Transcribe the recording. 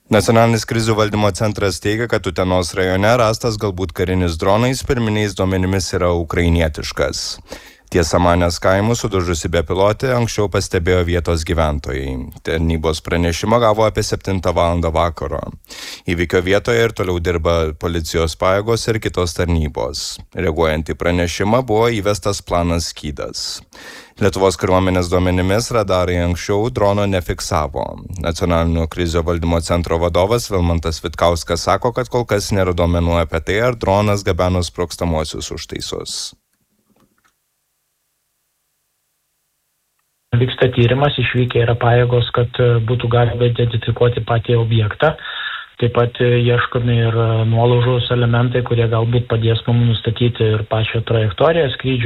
Nacionalinis krizių valdymo centras teigia, kad Utenos rajone rastas galbūt karinis dronais pirminiais duomenimis yra ukrainietiškas. Tiesa, Manės kaimų sudužusi bepilotė anksčiau pastebėjo vietos gyventojai. Tarnybos pranešimą gavo apie 7 val. Vakaro. Įvykio vietoje ir toliau dirba policijos pajėgos ir kitos tarnybos. Reaguojant į pranešimą buvo įvestas planas Skydas. Lietuvos kariuomenės duomenimis radarai anksčiau drono nefiksavo. Nacionalinio krizių valdymo centro vadovas Vilmantas Vitkauskas sako, kad kol kas nėra duomenų apie tai, ar dronas gabeno sprogstamuosius užtaisus. Vyksta tyrimas, išvykę yra pajėgos, kad būtų galima identifikuoti patį objektą. Taip pat ieškomi ir nuolaužos elementai, kurie galbūt padės mums nustatyti ir pačią trajektoriją skrydžio.